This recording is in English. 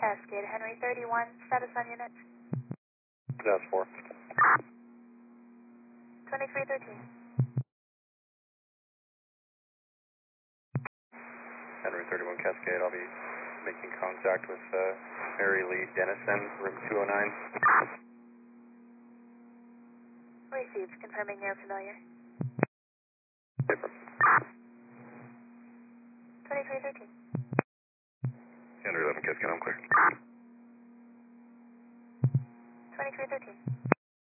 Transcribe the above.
Cascade, Henry 31, status on unit. That's 4. 2313. Henry 31 Cascade, I'll be making contact with Mary Lee Dennison, room 209. Received, confirming you're familiar. Paper. 2313. Henry 11 Cascade, I'm clear. 2313.